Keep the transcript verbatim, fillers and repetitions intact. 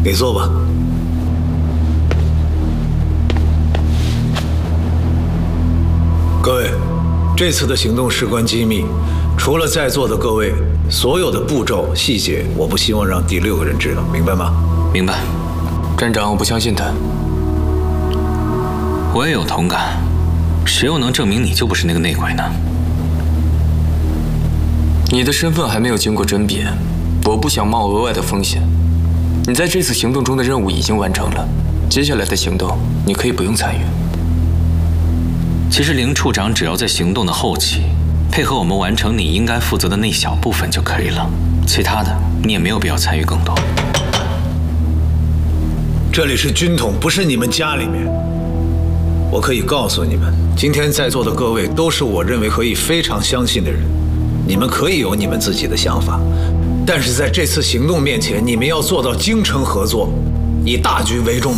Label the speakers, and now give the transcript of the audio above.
Speaker 1: 给做吧。各位，这次的行动事关机密，除了在座的各位，所有的步骤细节，我不希望让第六个人知道，明白吗？
Speaker 2: 明白。站长，我不相信他。我也有同感，谁又能证明你就不是那个内鬼呢？你的身份还没有经过甄别，我不想冒额外的风险。你在这次行动中的任务已经完成了，接下来的行动你可以不用参与。其实林处长只要在行动的后期，配合我们完成你应该负责的那小部分就可以了，其他的你也没有必要参与更多。
Speaker 1: 这里是军统，不是你们家里面。我可以告诉你们，今天在座的各位都是我认为可以非常相信的人。你们可以有你们自己的想法，但是在这次行动面前，你们要做到精诚合作，以大局为重。